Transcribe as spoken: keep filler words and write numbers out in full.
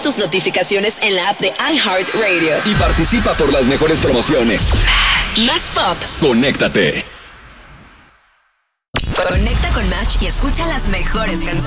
tus notificaciones en la app de iHeartRadio. Y participa por las mejores promociones. Más pop. Conéctate. Conecta con Match y escucha las mejores canciones.